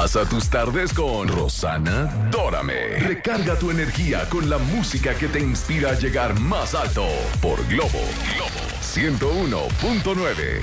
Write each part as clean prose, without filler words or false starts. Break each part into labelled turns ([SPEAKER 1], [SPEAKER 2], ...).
[SPEAKER 1] Pasa tus tardes con Rosana Dórame. Recarga tu energía con la música que te inspira a llegar más alto por Globo 101.9.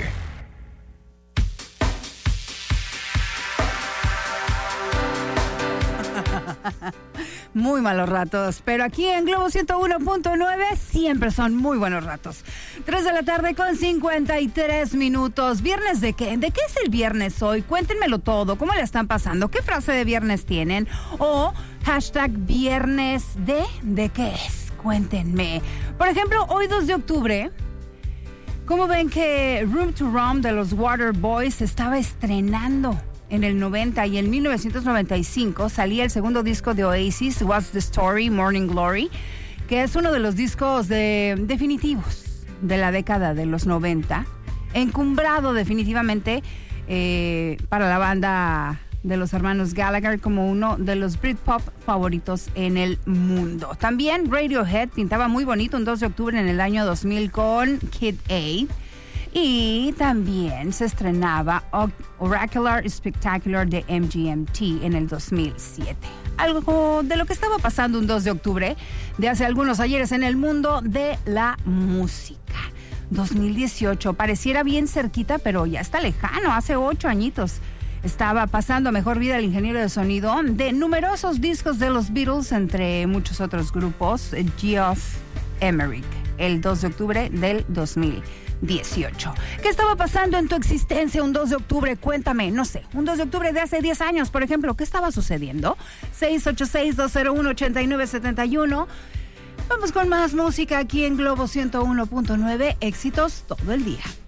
[SPEAKER 2] Muy malos ratos, pero aquí en Globo 101.9 siempre son muy buenos ratos. 3 de la tarde con 53 minutos. ¿Viernes de qué? ¿De qué es el viernes hoy? Cuéntenmelo todo. ¿Cómo le están pasando? ¿Qué frase de viernes tienen? O hashtag viernes ¿de qué es? Cuéntenme. Por ejemplo, hoy 2 de octubre, ¿cómo ven que Room to Roam de los Waterboys se estaba estrenando? En el 90 y en 1995 salía el segundo disco de Oasis, What's the Story, Morning Glory, que es uno de los discos definitivos de la década de los 90, encumbrado definitivamente para la banda de los hermanos Gallagher como uno de los Britpop favoritos en el mundo. También Radiohead pintaba muy bonito un 2 de octubre en el año 2000 con Kid A. Y también se estrenaba Oracular Spectacular de MGMT en el 2007. Algo de lo que estaba pasando un 2 de octubre de hace algunos ayeres en el mundo de la música. 2018, pareciera bien cerquita, pero ya está lejano, hace 8 añitos. Estaba pasando mejor vida el ingeniero de sonido de numerosos discos de los Beatles, entre muchos otros grupos, Geoff Emerick, el 2 de octubre del 2018. ¿Qué estaba pasando en tu existencia un 2 de octubre? Cuéntame, no sé, un 2 de octubre de hace 10 años, por ejemplo, ¿qué estaba sucediendo? 686-201-8971. Vamos con más música aquí en Globo 101.9, éxitos todo el día.